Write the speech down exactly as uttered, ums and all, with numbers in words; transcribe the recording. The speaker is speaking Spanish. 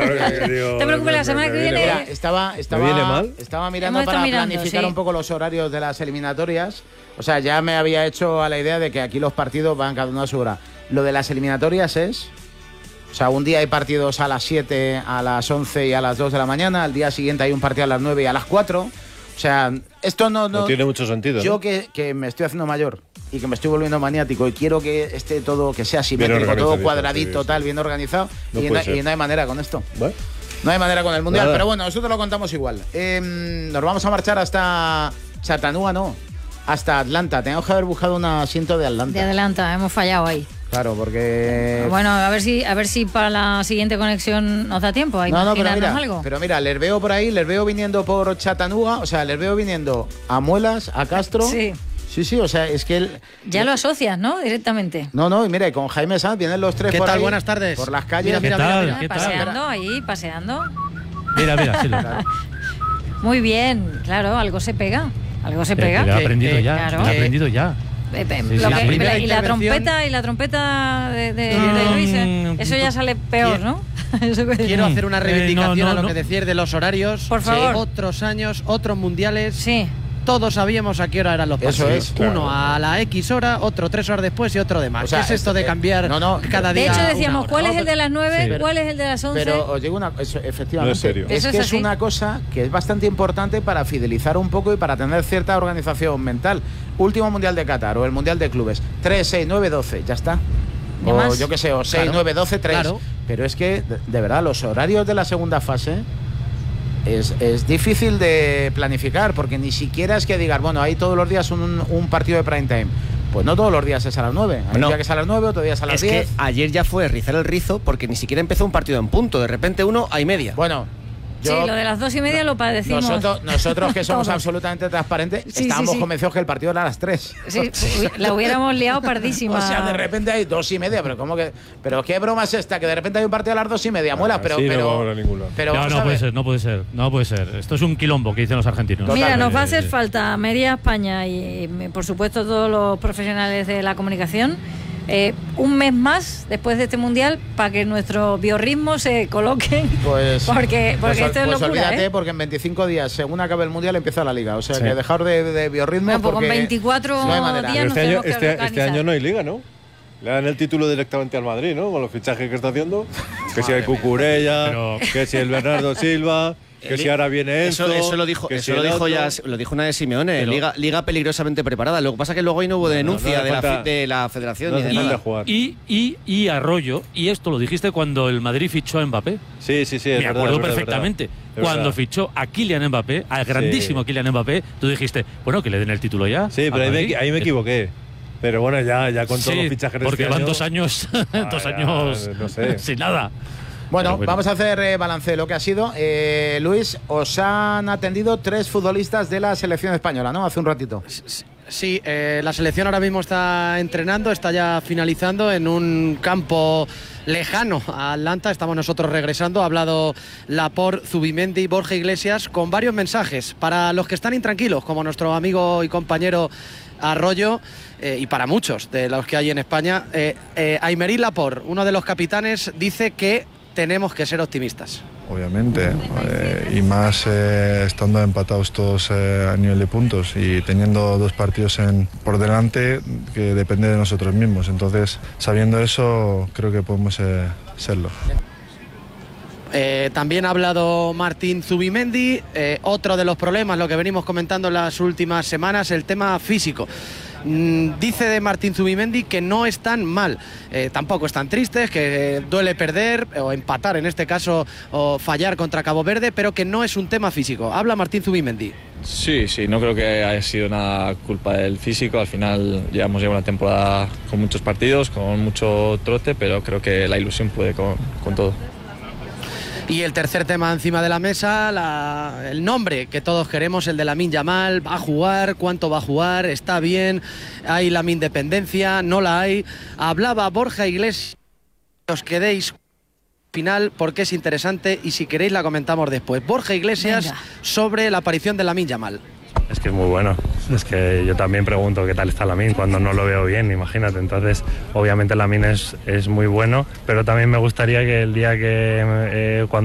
No te preocupes, la semana que viene... Mira, estaba, estaba, ¿Me viene mal? estaba mirando Hemos estado para mirando, planificar sí. un poco los horarios de las eliminatorias. O sea, ya me había hecho a la idea de que aquí los partidos van cada uno a su hora. Lo de las eliminatorias es... O sea, un día hay partidos a las siete, a las once y a las dos de la mañana. Al día siguiente hay un partido a las nueve y a las cuatro. O sea, esto no... No, no tiene mucho sentido, Yo ¿no? que, que me estoy haciendo mayor y que me estoy volviendo maniático y quiero que esté todo, que sea simétrico, todo cuadradito, sí, tal, bien organizado. No y, no, y no hay manera con esto. ¿Vale? No hay manera con el Mundial. Nada. Pero bueno, nosotros lo contamos igual. Eh, nos vamos a marchar hasta Chattanooga, no. Hasta Atlanta. Tenemos que haber buscado un asiento de Atlanta. De Atlanta, hemos fallado ahí. Claro, porque... Bueno, a ver si a ver si para la siguiente conexión nos da tiempo a No, no, pero imaginarnos mira, algo. pero mira, les veo por ahí, les veo viniendo por Chattanooga, o sea, les veo viniendo a Muelas, a Castro. Sí. Sí, sí, o sea, es que... él Ya lo asocias, ¿no? Directamente. No, no, y mira, y con Jaime Sanz vienen los tres ¿Qué por tal? ahí, Buenas tardes. por las calles. Mira, ¿Qué mira, tal? mira, ¿Qué tal? Paseando ahí, paseando. Mira, mira, sí, lo, Muy bien, claro, algo se pega. Algo se pega. que lo he que- aprendido que- ya, claro. lo he aprendido ya. Eh, eh, Sí, lo sí, que- sí. y la- y la Primera trompeta y la trompeta de, de, Mm, de Luis, eh, eso ya sale peor, quiero- ¿no? Eso que- Quiero hacer una reivindicación Eh, no, no, a lo no. que decías de los horarios. Por favor. Otros años, otros mundiales. Sí. Todos sabíamos a qué hora eran los Eso partidos. es, claro. Uno a la X hora, otro tres horas después y otro de más. O sea, ¿Qué es esto este- de cambiar no, no, cada De día? hecho una decíamos, hora? ¿cuál es el de las nueve? Sí. ¿Cuál es el de las once? Pero os digo una cosa, efectivamente, No es serio. es Eso que es es así. una cosa que es bastante importante para fidelizar un poco y para tener cierta organización mental. Último Mundial de Qatar o el Mundial de Clubes, tres, seis, nueve, doce, ya está. ¿Y O más? yo qué sé, o seis, Claro. nueve, doce, tres. Claro. Pero es que, de, de verdad, los horarios de la segunda fase es, es difícil de planificar, porque ni siquiera es que digas, bueno, hay todos los días un, un partido de prime time. Pues no todos los días es a las nueve. Hay No. un día que es a las nueve, otro día es a las Es diez. que ayer ya fue rizar el rizo porque ni siquiera empezó un partido en punto. De repente uno a y media. Bueno, yo... Sí, lo de las dos y media lo padecimos. Nosotros, nosotros que somos Todos. absolutamente transparentes, Sí, estábamos sí, sí. convencidos que el partido era a las tres. Sí, uy, la hubiéramos liado pardísima. O sea, de repente hay dos y media, pero ¿cómo que? ¿Pero qué broma es esta? Que de repente hay un partido a las dos y media, muela, pero... sí, no pero, vamos a ningún lado. pero no, no ¿sabes? puede ser, no puede ser, no puede ser. Esto es un quilombo que dicen los argentinos. Mira, nos va a Eh, hacer falta Media España y, y, por supuesto, todos los profesionales de la comunicación. Eh, un mes más después de este mundial para que nuestros biorritmos se coloquen. Pues, porque porque pues, esto es pues locura, olvídate, ¿eh? porque en veinticinco días, según acabe el mundial, empieza la liga. O sea, Sí. que dejar de, de biorritmo. Bueno, pues con porque veinticuatro no hay manera. días Pero nos este, año, tenemos que este, este organizar. año no hay liga, ¿no? Le dan el título directamente al Madrid, ¿no? Con los fichajes que está haciendo. Que si hay Cucurella, Pero- que si el Bernardo Silva, que si ahora viene Enzo. Eso, eso lo dijo, que eso si lo el dijo otro. ya, lo dijo una de Simeone, Pero- liga, liga peligrosamente preparada. Lo que pasa es que luego ahí no hubo No, no, denuncia no hace de, la, falta- fi- de la federación No ni hace de falta nada. jugar. Y, y, y Arroyo, y esto lo dijiste cuando el Madrid fichó a Mbappé. Sí, sí, sí. es Me verdad, acuerdo es verdad, perfectamente. es verdad. Es Cuando verdad. fichó a Kylian Mbappé, al grandísimo Sí. Kylian Mbappé, tú dijiste, bueno, que le den el título ya. Sí, pero al ahí me, Madrid. ahí me equivoqué. Pero bueno, ya, ya con todos Sí, los fichajes de porque este van año- dos años, dos Ah, ya, años no sé. sin nada. Bueno, Pero bueno. vamos a hacer eh, balance de lo que ha sido. Eh, Luis, os han atendido tres futbolistas de la selección española, ¿no? Hace un ratito. Sí, eh, la selección ahora mismo está entrenando, está ya finalizando en un campo lejano a Atlanta. Estamos nosotros regresando. Ha hablado Laporte, Zubimendi, Borja Iglesias con varios mensajes para los que están intranquilos, como nuestro amigo y compañero Arroyo, eh, y para muchos de los que hay en España. Eh, eh, Aymeric Laporte, uno de los capitanes, dice que tenemos que ser optimistas. Obviamente, eh, y más eh, estando empatados todos eh, a nivel de puntos y teniendo dos partidos en, por delante que depende de nosotros mismos. Entonces, sabiendo eso, creo que podemos eh, serlo. Eh, también ha hablado Martín Zubimendi. Eh, otro de los problemas, lo que venimos comentando en las últimas semanas, el tema físico. Mm, dice de Martín Zubimendi que no están mal, eh, tampoco están tristes, que duele perder o empatar en este caso o fallar contra Cabo Verde, pero que no es un tema físico. Habla Martín Zubimendi. Sí, sí, no creo que haya sido una culpa del físico. Al final llevamos ya una temporada con muchos partidos, con mucho trote, pero creo que la ilusión puede con, con todo. Y el tercer tema encima de la mesa, la, el nombre que todos queremos, el de Lamine Yamal. ¿Va a jugar? ¿Cuánto va a jugar? ¿Está bien? ¿Hay Lamine dependencia? ¿No la hay? Hablaba Borja Iglesias. Os quedéis final porque es interesante y si queréis la comentamos después. Borja Iglesias Venga. sobre la aparición de Lamine Yamal. Es que es muy bueno. Es que yo también pregunto qué tal está Lamine cuando no lo veo bien, imagínate. Entonces, obviamente Lamine es, es muy bueno, pero también me gustaría que el día que eh, cuando